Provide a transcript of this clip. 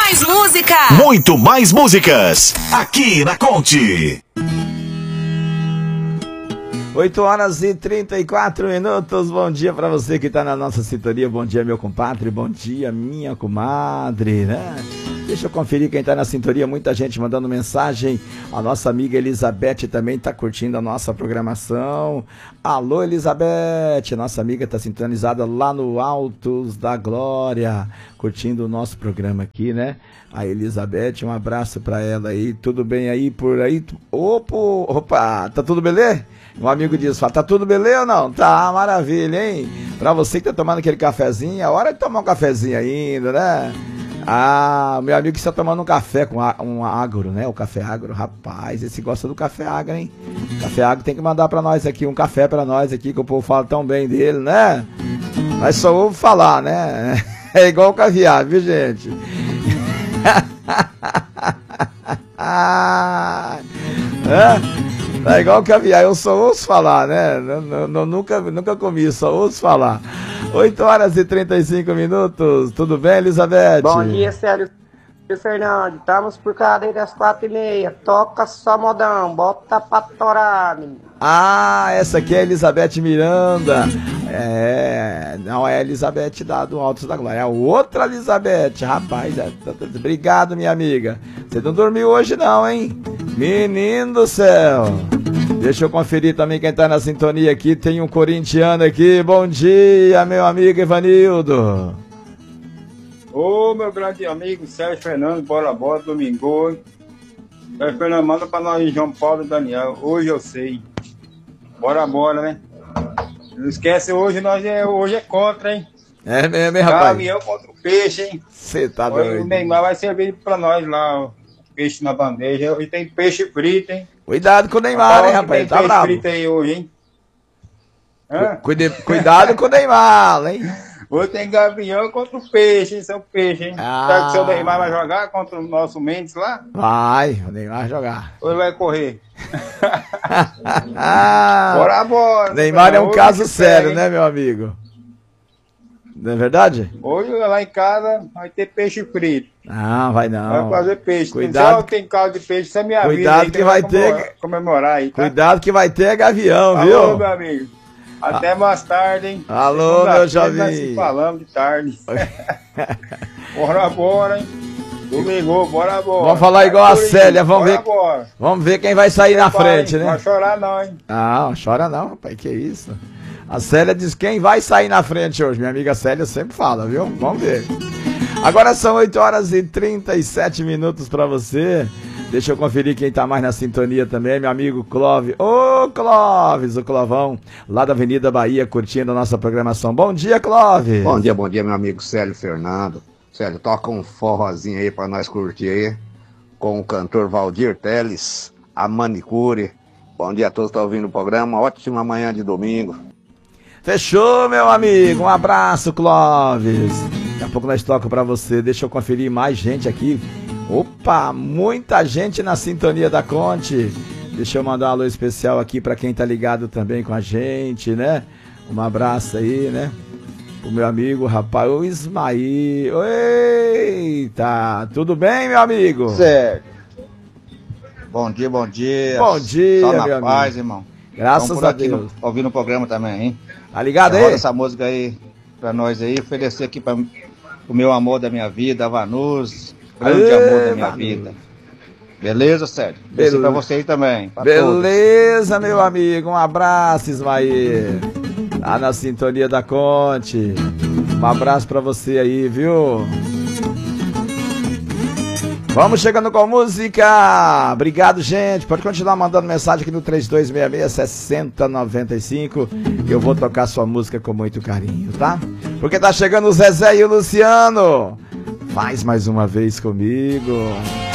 mais música. Muito mais músicas. Aqui na Conte. 8h34. Bom dia pra você que tá na nossa sintonia. Bom dia, meu compadre. Bom dia, minha comadre, né? Deixa eu conferir quem tá na sintonia. Muita gente mandando mensagem. A nossa amiga Elizabeth também tá curtindo a nossa programação. Alô, Elizabeth. Nossa amiga tá sintonizada lá no Altos da Glória, curtindo o nosso programa aqui, né? A Elizabeth, um abraço pra ela aí. Tudo bem aí por aí? Opa, tá tudo beleza? Um amigo diz, fala, tá tudo beleza ou não? Tá, maravilha, hein? Pra você que tá tomando aquele cafezinho, é hora de tomar um cafezinho ainda, né? Ah, meu amigo que está tomando um café com um agro, né? O café agro, rapaz, esse gosta do café agro, hein? Café agro tem que mandar pra nós aqui, um café pra nós aqui, que o povo fala tão bem dele, né? Mas só ouve falar, né? É igual o caviar, viu, gente? É igual o caviar, eu só ouço falar, né? Nunca comi, só ouço falar. 8h35. Tudo bem, Elizabeth? Bom dia, Célio Fernando. Estamos por cadeia das 4h30. Toca só modão, bota pra torar, menino. Ah, essa aqui é a Elizabeth Miranda. Não é a Elizabeth do Altos da Glória, é a outra Elizabeth. Rapaz, obrigado, minha amiga. Você não dormiu hoje não, hein? Menino do céu. Deixa eu conferir também quem tá na sintonia aqui. Tem um corintiano aqui. Bom dia, meu amigo Ivanildo. Ô, meu grande amigo Sérgio Fernando, bora, domingo. Sérgio Fernando, manda pra nós João Paulo e Daniel. Hoje eu sei. Bora, né? Não esquece, hoje é contra, hein? É mesmo, hein, rapaz? Caminhão contra o peixe, hein? Você tá doido. O Neymar vai servir pra nós lá, ó. Peixe na bandeja. Hoje tem peixe frito, hein? Cuidado com o Neymar, hein, rapaz? Tem tá peixe bravo. frito aí hoje, hein? Cuidado com o Neymar, hein? Hoje tem gavião contra o peixe, hein? Seu peixe, hein? Será que o seu Neymar vai jogar contra o nosso Mendes lá? Vai, o Neymar vai jogar. Ou ele vai correr? Bora. Neymar é um caso sério, né, meu amigo? Não é verdade? Hoje lá em casa vai ter peixe frito. Não, vai não. Vai fazer peixe. Cuidado. Se tem caldo de peixe, você me avisa. Cuidado que vai ter. Comemorar aí, tá? Cuidado que vai ter gavião, viu? Alô, meu amigo. Até mais tarde, hein? Alô, meu jovem. Nós se falamos de tarde. Bora, hein? Domingo, bora. Vamos falar igual a Célia, vamos ver quem vai sair na frente, né? Não vai chorar não, hein? Não chora não, rapaz, que isso. A Célia diz quem vai sair na frente hoje. Minha amiga Célia sempre fala, viu? Vamos ver. Agora são 8h37 pra você. Deixa eu conferir quem tá mais na sintonia também, meu amigo Clóvis. Ô, Clóvis, o Clovão, lá da Avenida Bahia, curtindo a nossa programação. Bom dia, Clóvis. Bom dia, meu amigo Célio Fernando. Célio, toca um forrozinho aí pra nós curtir aí, com o cantor Valdir Teles, a manicure. Bom dia a todos que estão ouvindo o programa, ótima manhã de domingo. Fechou, meu amigo, um abraço, Clóvis. Daqui a pouco nós tocamos pra você, deixa eu conferir mais gente aqui. Opa, muita gente na sintonia da Conte. Deixa eu mandar um alô especial aqui pra quem tá ligado também com a gente, né? Um abraço aí, né? O meu amigo, rapaz, o Ismaí. Eita, tudo bem, meu amigo? Certo. Bom dia. Bom dia, só na meu paz, amigo. irmão. Graças a Deus. Ouvindo o programa também, hein? Tá ligado aí? Roda essa música aí pra nós aí, oferecer aqui para o meu amor da minha vida, a Vanus, grande amor da minha vida. Beleza, Sérgio? Beleza pra você aí também. Beleza, todos. Meu amigo. Um abraço, Ismael. Tá na sintonia da Conte. Um abraço pra você aí, viu? Vamos chegando com música. Obrigado, gente. Pode continuar mandando mensagem aqui no 3266-6095. Eu vou tocar sua música com muito carinho, tá? Porque tá chegando o Zezé e o Luciano. Faz mais uma vez comigo.